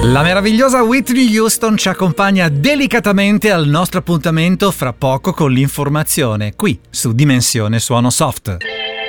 La meravigliosa Whitney Houston ci accompagna delicatamente al nostro appuntamento fra poco con l'informazione, qui su Dimensione Suono Soft.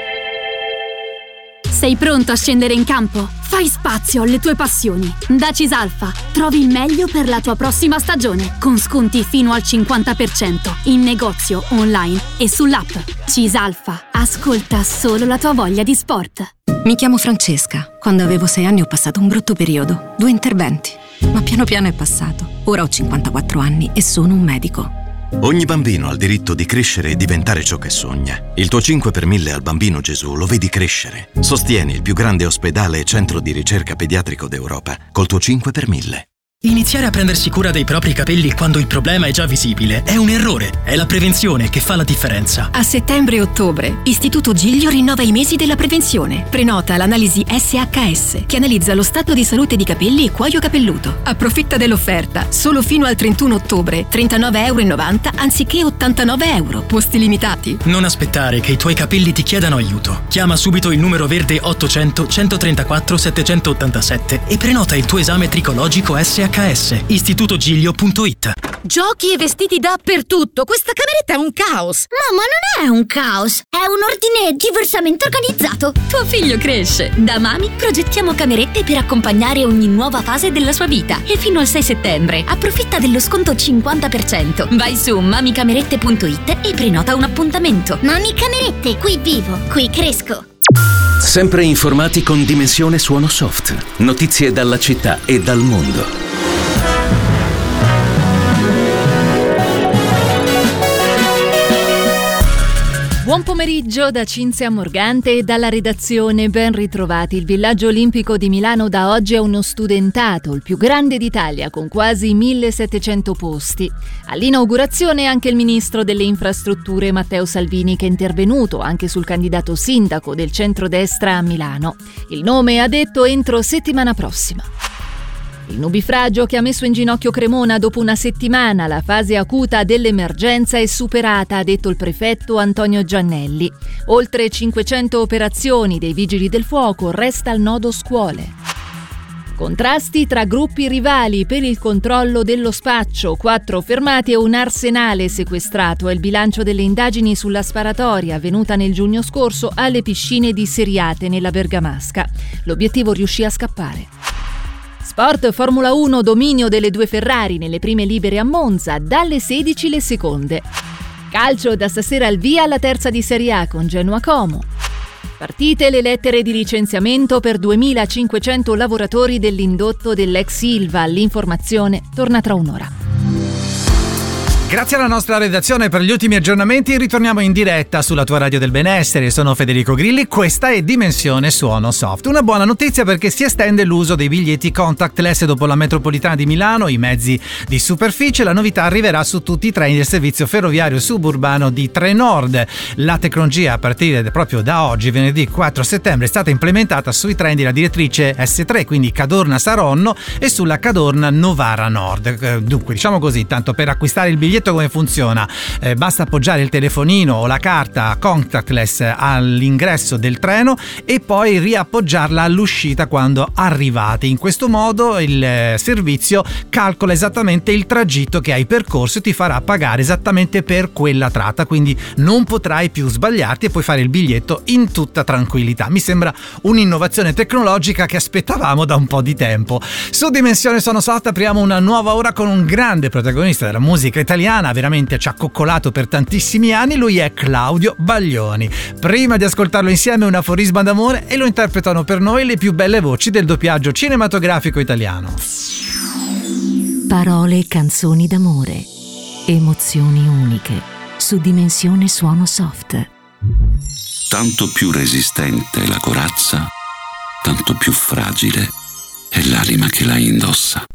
Sei pronto a scendere in campo? Fai spazio alle tue passioni. Da Cisalfa trovi il meglio per la tua prossima stagione, con sconti fino al 50% in negozio, online e sull'app. Cisalfa, ascolta solo la tua voglia di sport. Mi chiamo Francesca. Quando avevo 6 anni ho passato un brutto periodo, 2 interventi, ma piano piano è passato. Ora ho 54 anni e sono un medico. Ogni bambino ha il diritto di crescere e diventare ciò che sogna. Il tuo 5 per 1000 al Bambino Gesù lo vedi crescere. Sostieni il più grande ospedale e centro di ricerca pediatrico d'Europa col tuo 5 per 1000. Iniziare a prendersi cura dei propri capelli quando il problema è già visibile è un errore. È la prevenzione che fa la differenza. A settembre e ottobre, Istituto Giglio rinnova i mesi della prevenzione. Prenota l'analisi SHS, che analizza lo stato di salute di capelli e cuoio capelluto. Approfitta dell'offerta, solo fino al 31 ottobre, €39,90 anziché €89. Posti limitati. Non aspettare che i tuoi capelli ti chiedano aiuto. Chiama subito il numero verde 800 134 787 e prenota il tuo esame tricologico SHS. istitutogiglio.it. Giochi e vestiti dappertutto. Questa cameretta è un caos. Mamma, non è un caos, è un ordine diversamente organizzato. Tuo figlio cresce. Da Mami progettiamo camerette per accompagnare ogni nuova fase della sua vita. E fino al 6 settembre approfitta dello sconto 50%. Vai su mamicamerette.it e prenota un appuntamento. Mami Camerette, qui vivo, qui cresco. Sempre informati con Dimensione Suono Soft. Notizie dalla città e dal mondo. Buon pomeriggio da Cinzia Morgante e dalla redazione, ben ritrovati. Il villaggio olimpico di Milano da oggi è uno studentato, il più grande d'Italia, con quasi 1700 posti. All'inaugurazione anche il ministro delle infrastrutture Matteo Salvini, che è intervenuto anche sul candidato sindaco del centrodestra a Milano. Il nome, ha detto, entro settimana prossima. Il nubifragio che ha messo in ginocchio Cremona dopo una settimana, la fase acuta dell'emergenza è superata, ha detto il prefetto Antonio Giannelli. Oltre 500 operazioni dei vigili del fuoco, resta il nodo scuole. Contrasti tra gruppi rivali per il controllo dello spaccio, 4 fermati e un arsenale sequestrato. È il bilancio delle indagini sulla sparatoria avvenuta nel giugno scorso alle piscine di Seriate nella Bergamasca. L'obiettivo riuscì a scappare. Sport, Formula 1, dominio delle 2 Ferrari nelle prime libere a Monza, dalle 16 le seconde. Calcio, da stasera al via la terza di Serie A con Genoa Como. Partite le lettere di licenziamento per 2500 lavoratori dell'indotto dell'ex Ilva. L'informazione torna tra un'ora. Grazie alla nostra redazione per gli ultimi aggiornamenti. Ritorniamo in diretta sulla tua radio del benessere. Sono Federico Grilli, questa è Dimensione Suono Soft. Una buona notizia perché si estende l'uso dei biglietti contactless dopo la metropolitana di Milano, i mezzi di superficie. La novità arriverà su tutti i treni del servizio ferroviario suburbano di Trenord. La tecnologia a partire proprio da oggi, venerdì 4 settembre, è stata implementata sui treni della direttrice S3, quindi Cadorna-Saronno, e sulla Cadorna-Novara Nord. Dunque, diciamo così, tanto per acquistare il biglietto, come funziona? Basta appoggiare il telefonino o la carta contactless all'ingresso del treno e poi riappoggiarla all'uscita quando arrivate. In questo modo il servizio calcola esattamente il tragitto che hai percorso e ti farà pagare esattamente per quella tratta, quindi non potrai più sbagliarti e puoi fare il biglietto in tutta tranquillità. Mi sembra un'innovazione tecnologica che aspettavamo da un po' di tempo. Su Dimensione Suono Soft apriamo una nuova ora con un grande protagonista della musica italiana, veramente ci ha coccolato per tantissimi anni. Lui è Claudio Baglioni. Prima di ascoltarlo insieme, un aforisma d'amore, e lo interpretano per noi le più belle voci del doppiaggio cinematografico italiano. Parole e canzoni d'amore, emozioni uniche, su Dimensione Suono Soft. Tanto più resistente è la corazza, tanto più fragile è l'anima che la indossa.